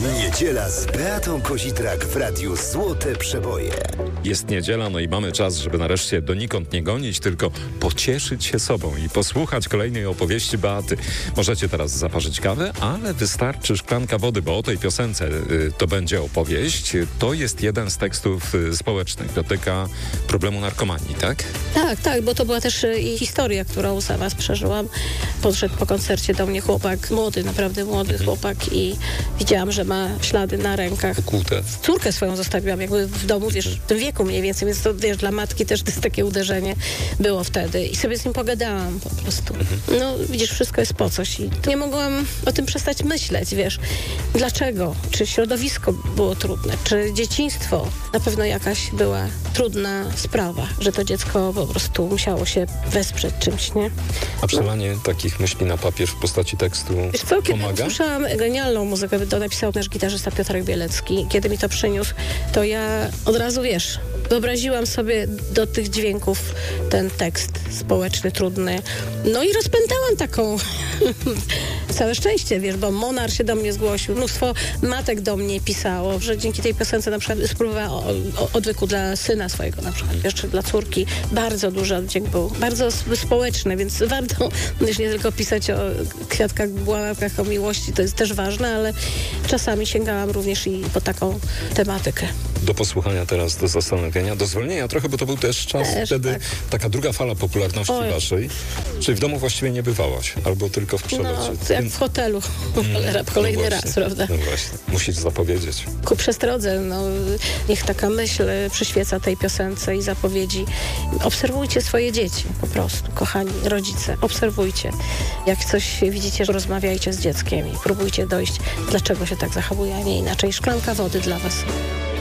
Niedziela z Beatą Kozitrak w Radiu Złote Przeboje. Jest niedziela, no i mamy czas, żeby nareszcie donikąd nie gonić, tylko pocieszyć się sobą i posłuchać kolejnej opowieści Beaty. Możecie teraz zaparzyć kawę, ale wystarczy szklanka wody, bo o tej piosence to będzie opowieść. To jest jeden z tekstów społecznych, dotyka problemu narkomanii, tak? Tak, bo to była też i historia, którą sama przeżyłam. Podszedł po koncercie do mnie chłopak, naprawdę młody chłopak i widziałam, że ma ślady na rękach. Kłute. Córkę swoją zostawiłam jakby w domu, wiesz, w tym wieku mniej więcej, więc to, wiesz, dla matki też to jest takie uderzenie było wtedy. I sobie z nim pogadałam po prostu. No, widzisz, wszystko jest po coś. I nie mogłam o tym przestać myśleć, wiesz. Dlaczego? Czy środowisko było trudne? Czy dzieciństwo? Na pewno jakaś była trudna sprawa, że to dziecko po prostu musiało się wesprzeć czymś, nie? A przelanie takich myśli na papier w postaci tekstu Wiesz co, kiedy pomaga? usłyszałam genialną muzykę, to napisał nasz gitarzysta Piotrek Bielecki. Kiedy mi to przyniósł, to ja od razu, wiesz, wyobraziłam sobie do tych dźwięków ten tekst społeczny, trudny. No i rozpętałam taką całe szczęście, wiesz, bo Monar się do mnie zgłosił, mnóstwo matek do mnie pisało, że dzięki tej piosence na przykład spróbowała odwyku dla syna swojego na przykład, jeszcze dla córki. Bardzo duży oddźwięk był, bardzo społeczny, więc warto już nie tylko pisać o kwiatkach, bławkach, o miłości, to jest też ważne, ale czasami sięgałam również i po taką tematykę. Do posłuchania teraz, do zastanowienia, do zwolnienia trochę, bo to był też czas wtedy, tak. Taka druga fala popularności waszej. Czyli w domu właściwie nie bywałaś, albo tylko w przelocie. No, jak w hotelu. Kolejny raz, prawda? No właśnie, musisz zapowiedzieć. Ku przestrodze, niech taka myśl przyświeca tej piosence i zapowiedzi. Obserwujcie swoje dzieci, po prostu, kochani rodzice. Obserwujcie. Jak coś widzicie, rozmawiajcie z dzieckiem i próbujcie dojść, dlaczego się tak zachowuje, a nie inaczej. Szklanka wody dla was.